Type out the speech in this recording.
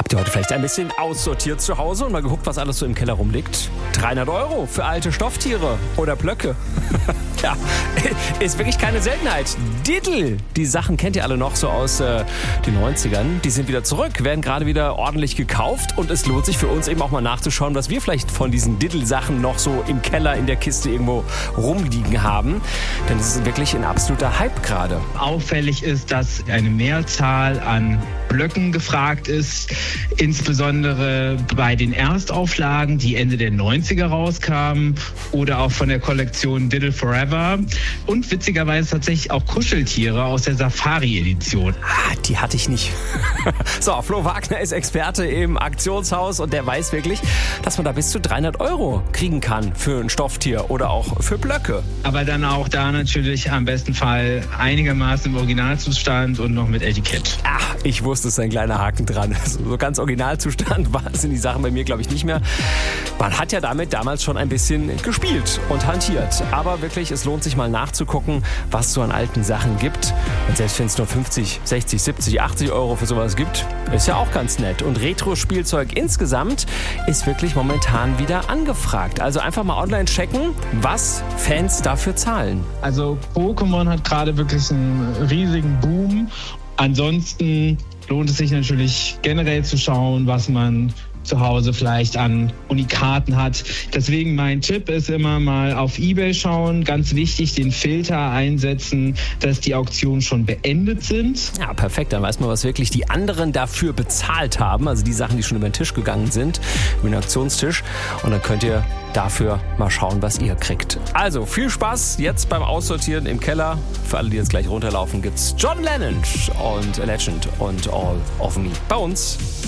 Habt ihr heute vielleicht ein bisschen aussortiert zu Hause und mal geguckt, was alles so im Keller rumliegt? 300 € für alte Stofftiere oder Blöcke. Ja, ist wirklich keine Seltenheit. Diddle, die Sachen kennt ihr alle noch so aus den 90ern. Die sind wieder zurück, werden gerade wieder ordentlich gekauft und es lohnt sich für uns eben auch mal nachzuschauen, was wir vielleicht von diesen Diddle-Sachen noch so im Keller, in der Kiste irgendwo rumliegen haben. Denn es ist wirklich ein absoluter Hype gerade. Auffällig ist, dass eine Mehrzahl an Blöcken gefragt ist, insbesondere bei den Erstauflagen, die Ende der 90er rauskamen oder auch von der Kollektion Diddle Forever und witzigerweise tatsächlich auch Kuscheltiere aus der Safari-Edition. Die hatte ich nicht. So, Flo Wagner ist Experte im Auktionshaus und der weiß wirklich, dass man da bis zu 300 € kriegen kann für ein Stofftier oder auch für Blöcke. Aber dann auch da natürlich am besten Fall einigermaßen im Originalzustand und noch mit Etikett. Ach, ich wusste, es ist ein kleiner Haken dran. So ganz Originalzustand sind die Sachen bei mir, glaube ich, nicht mehr. Man hat ja damit damals schon ein bisschen gespielt und hantiert. Aber wirklich, es lohnt sich mal nachzugucken, was es so an alten Sachen gibt. Und selbst wenn es nur 50, 60, 70, 80 € für sowas gibt, ist ja auch ganz nett. Und Retro-Spielzeug insgesamt ist wirklich momentan wieder angefragt. Also einfach mal online checken, was Fans dafür zahlen. Also Pokémon hat gerade wirklich einen riesigen Boom. Ansonsten lohnt es sich natürlich generell zu schauen, was man zu Hause vielleicht an Unikaten hat. Deswegen mein Tipp ist immer mal auf eBay schauen. Ganz wichtig, den Filter einsetzen, dass die Auktionen schon beendet sind. Ja, perfekt. Dann weiß man, was wirklich die anderen dafür bezahlt haben. Also die Sachen, die schon über den Tisch gegangen sind, über den Auktionstisch. Und dann könnt ihr dafür mal schauen, was ihr kriegt. Also viel Spaß jetzt beim Aussortieren im Keller. Für alle, die jetzt gleich runterlaufen, gibt's John Lennon und A Legend und All of Me bei uns.